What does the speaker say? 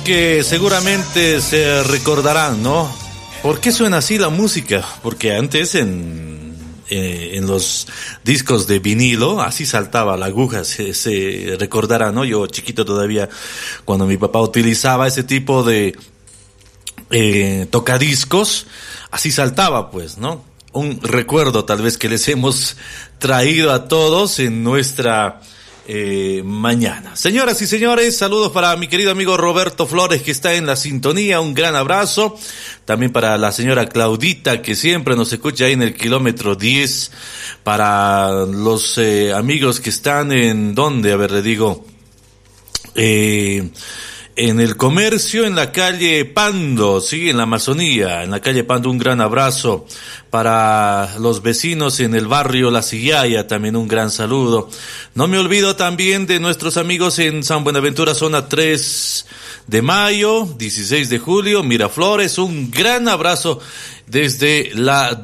Que seguramente se recordarán, ¿no? ¿Por qué suena así la música? Porque antes en los discos de vinilo, así saltaba la aguja, se recordará, ¿no? Yo chiquito todavía, cuando mi papá utilizaba ese tipo de tocadiscos, así saltaba, pues, ¿no? Un recuerdo tal vez que les hemos traído a todos en nuestra mañana. Señoras y señores, saludos para mi querido amigo Roberto Flores, que está en la sintonía, un gran abrazo. También para la señora Claudita, que siempre nos escucha ahí en el kilómetro 10. Para los amigos que están en, ¿dónde? A ver, le digo, en el comercio, en la calle Pando, sí, en la Amazonía, en la calle Pando, un gran abrazo. Para los vecinos en el barrio La Sillaya, también un gran saludo. No me olvido también de nuestros amigos en San Buenaventura, zona 3 de mayo, 16 de julio, Miraflores, un gran abrazo desde la